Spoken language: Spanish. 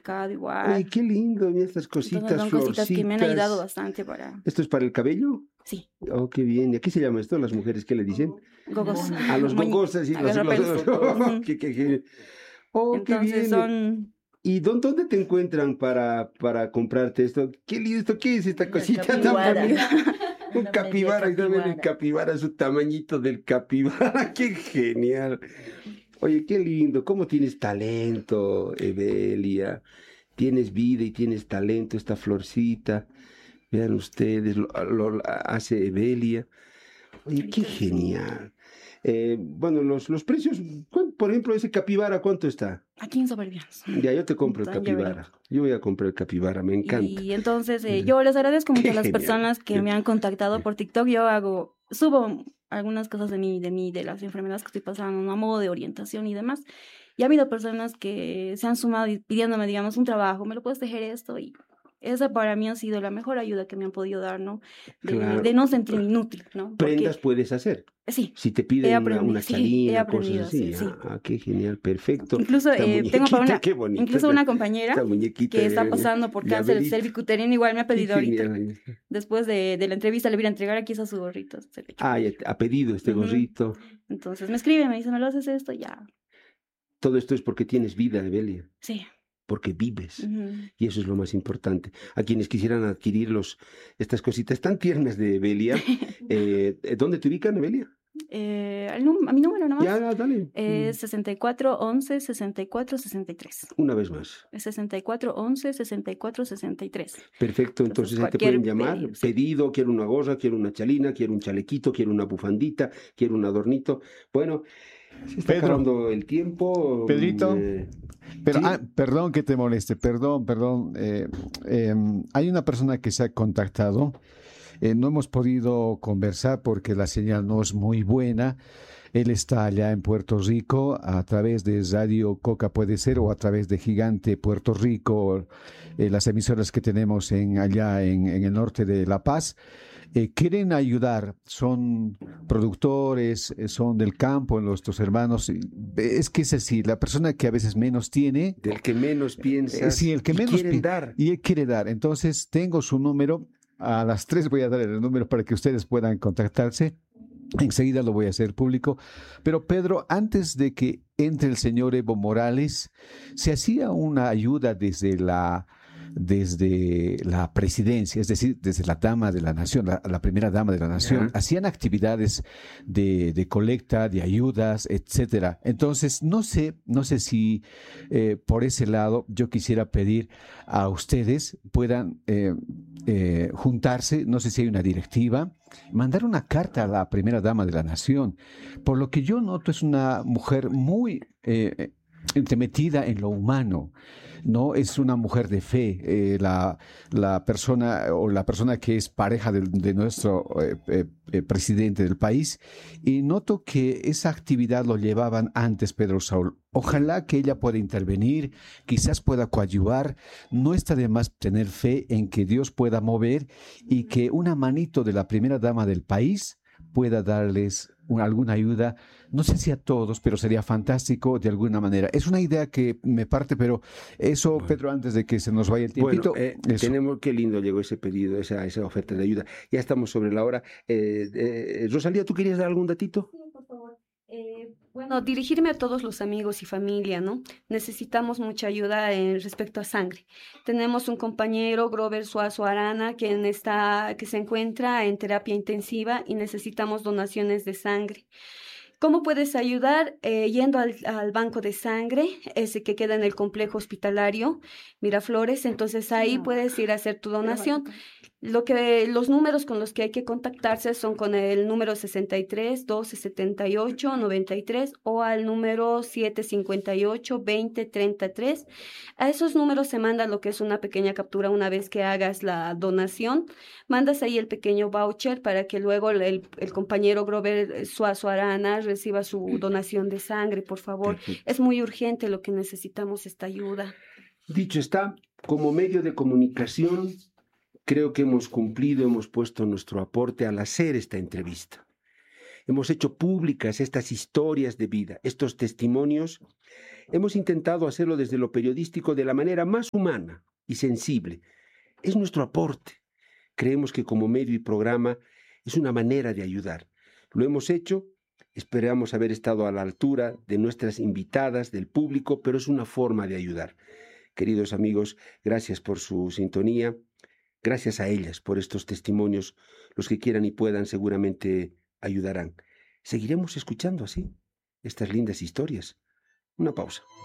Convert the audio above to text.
certificado igual. Ay, qué lindo, mira estas cositas, Entonces son cositas que me han ayudado florcitas. bastante para... ¿Esto es para el cabello? Sí, Oh, qué bien. ¿Y aquí se llama esto? ¿Las mujeres qué le dicen? gogos. A los Moñi- gogosas y agarrar pelos. Ujú. qué. Oh, qué Entonces bien. son... ¿Y dónde te encuentran para comprarte esto? Qué lindo, ¿esto qué es esta cosita tan capibara. bonita? Un Una capibara, media y también el capibara. capibara, su tamañito del capibara, qué genial. Oye, qué lindo, cómo tienes talento, Evelia. Tienes vida y tienes talento, esta florcita. Vean ustedes, lo hace Evelia. Oye, qué genial. Bueno, los precios, por ejemplo, ese capibara, ¿cuánto está? A 15 bolivianos. Ya, yo te compro el Entonces, ya verán. capibara. Yo voy a comprar el capibara, me encanta. Y entonces yo les agradezco mucho Qué a las genial. personas que me han contactado por TikTok. Subo algunas cosas de las enfermedades que estoy pasando, ¿no? A modo de orientación y demás. Y ha habido personas que se han sumado y pidiéndome, digamos, un trabajo, ¿me lo puedes tejer esto? Y esa para mí ha sido la mejor ayuda que me han podido dar, ¿no? Claro. De no sentirme inútil, ¿no? Prendas puedes hacer. Sí, Si te he piden aprendido, una sí, he chalina, aprendido, cosas así. sí. Qué genial, perfecto. Incluso Esta tengo para muñequita, qué bonita. incluso una compañera Esta muñequita que está de pasando por cáncer llaverito. cervicuterino, igual me ha Qué pedido ahorita. genial. Después de la entrevista le voy a entregar aquí esos gorritos. Ya ha pedido este Ujú. gorrito. Entonces me escribe, me dice, ¿me lo haces esto? Ya. Todo esto es porque tienes vida, Evelia. Sí. Porque vives. Ujú. Y eso es lo más importante. A quienes quisieran adquirir estas cositas tan tiernas de Evelia, ¿dónde te ubican, Evelia? A mi número nomás. Ya, dale. 64 11 64 63. Una vez más. 64 11 64 63. Perfecto, entonces ahí te cualquier pueden llamar. pedido, sí. Pedido, quiero una gorra, quiero una chalina, quiero un chalequito, quiero una bufandita, quiero un adornito. Bueno, se está Pedro. acabando el tiempo. Pedrito. Pero, ¿sí? perdón que te moleste, perdón. Hay una persona que se ha contactado. No hemos podido conversar porque la señal no es muy buena. Él está allá en Puerto Rico a través de Radio Coca, puede ser, o a través de Gigante Puerto Rico, las emisoras que tenemos allá en el norte de La Paz. Quieren ayudar, son productores, son del campo, nuestros hermanos. Es que es así, la persona que a veces menos tiene. Del que menos piensas. Sí, el que y menos quieren dar. Y él quiere dar. Entonces, tengo su número. A las 3 voy a dar el número para que ustedes puedan contactarse. Enseguida lo voy a hacer público. Pero Pedro, antes de que entre el señor Evo Morales, se hacía una ayuda desde la presidencia, es decir, desde la dama de la nación, la primera dama de la nación. Ajá. Hacían actividades de colecta, de ayudas, etcétera. Entonces, no sé si por ese lado yo quisiera pedir a ustedes puedan juntarse, no sé si hay una directiva, mandar una carta a la primera dama de la nación. Por lo que yo noto, es una mujer muy entremetida en lo humano, ¿no? Es una mujer de fe, la persona que es pareja de nuestro presidente del país, y noto que esa actividad lo llevaban antes, Pedro Saúl. Ojalá que ella pueda intervenir, quizás pueda coadyuvar. No está de más tener fe en que Dios pueda mover y que una manito de la primera dama del país pueda darles alguna ayuda, no sé si a todos, pero sería fantástico de alguna manera. Es una idea que me parte, pero eso, bueno, Pedro, antes de que se nos vaya el tiempito. Bueno, qué lindo llegó ese pedido, esa oferta de ayuda. Ya estamos sobre la hora. Rosalía, ¿tú querías dar algún datito? Sí, por favor. Bueno, dirigirme a todos los amigos y familia, ¿no? Necesitamos mucha ayuda respecto a sangre. Tenemos un compañero, Grover Suazo Arana, que se encuentra en terapia intensiva y necesitamos donaciones de sangre. ¿Cómo puedes ayudar? Yendo al banco de sangre, ese que queda en el complejo hospitalario Miraflores, entonces ahí puedes ir a hacer tu donación. Los números con los que hay que contactarse son con el número 63 12 78 93 o al número 758 20 33. A esos números se manda lo que es una pequeña captura una vez que hagas la donación. Mandas ahí el pequeño voucher para que luego el compañero Grover Suazo Arana reciba su donación de sangre, por favor. Perfecto. Es muy urgente lo que necesitamos, esta ayuda. Dicho está, como medio de comunicación, creo que hemos cumplido, hemos puesto nuestro aporte al hacer esta entrevista. Hemos hecho públicas estas historias de vida, estos testimonios Hemos intentado hacerlo desde lo periodístico de la manera más humana y sensible. Es nuestro aporte. Creemos que como medio y programa es una manera de ayudar. Lo hemos hecho, esperamos haber estado a la altura de nuestras invitadas, del público, pero es una forma de ayudar. Queridos amigos, gracias por su sintonía. Gracias a ellas por estos testimonios. Los que quieran y puedan seguramente ayudarán. Seguiremos escuchando así estas lindas historias. Una pausa.